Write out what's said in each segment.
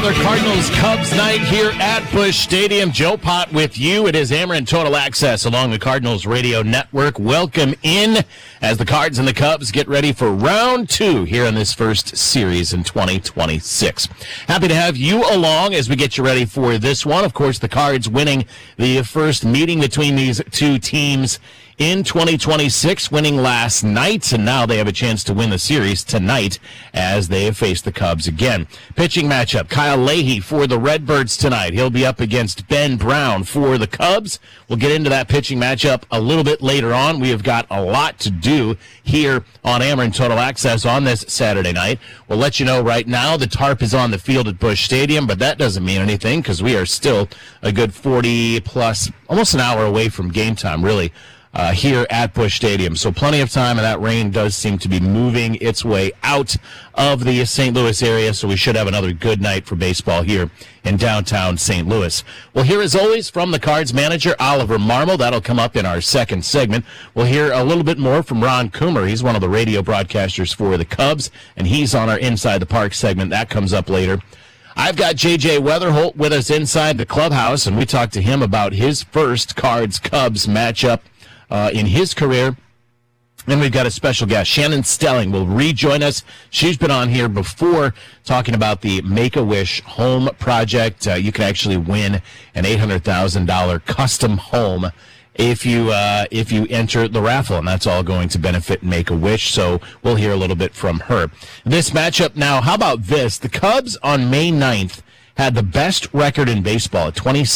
another Cardinals-Cubs night here at Busch Stadium. Joe Pott with you. It is Ameren Total Access along the Cardinals Radio Network. Welcome in as the Cards and the Cubs get ready for round two here in this first series in 2026. Happy to have you along as we get you ready for this one. Of course, the Cards winning the first meeting between these two teams in 2026, winning last night, and now they have a chance to win the series tonight as they have faced the Cubs again. Pitching matchup, Kyle Leahy for the Redbirds tonight. He'll be up against Ben Brown for the Cubs. We'll get into that pitching matchup a little bit later on. We have got a lot to do here on Ameren Total Access on this Saturday night. We'll let you know right now the tarp is on the field at Busch Stadium, but that doesn't mean anything because we are still a good 40 plus, almost an hour away from game time, really. Here at Busch Stadium. So plenty of time, and that rain does seem to be moving its way out of the St. Louis area, so we should have another good night for baseball here in downtown St. Louis. Well, here as always from the Cards manager, Oliver Marmol. That'll come up in our second segment. We'll hear a little bit more from Ron Coomer. He's one of the radio broadcasters for the Cubs, and he's on our Inside the Park segment. That comes up later. I've got J.J. Weatherholt with us inside the clubhouse, and we talked to him about his first Cards-Cubs matchup in his career. And we've got a special guest. Shannon Stelling will rejoin us. She's been on here before talking about the Make-A-Wish home project. You can actually win an $800,000 custom home if you enter the raffle, and that's all going to benefit Make-A-Wish. So we'll hear a little bit from her. This matchup now, how about this? The Cubs on May 9th had the best record in baseball at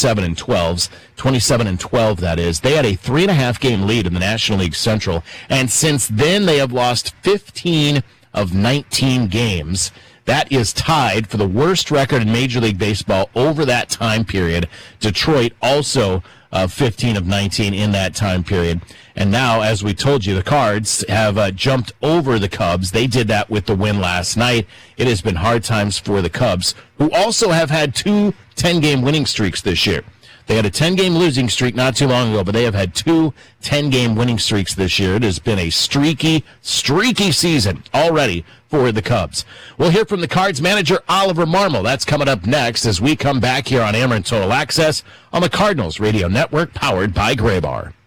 27-12, that is. They had a 3.5 game lead in the National League Central, and since then they have lost 15 of 19 games. That is tied for the worst record in Major League Baseball over that time period. Detroit also 15 of 19 in that time period. And now, as we told you, the Cards have jumped over the Cubs. They did that with the win last night. It has been hard times for the Cubs, who also have had two 10-game winning streaks this year. They had a 10-game losing streak not too long ago, but they have had two 10-game winning streaks this year. It has been a streaky season already for the Cubs. We'll hear from the Cards manager, Oliver Marmol. That's coming up next as we come back here on Ameren Total Access on the Cardinals Radio Network, powered by Graybar.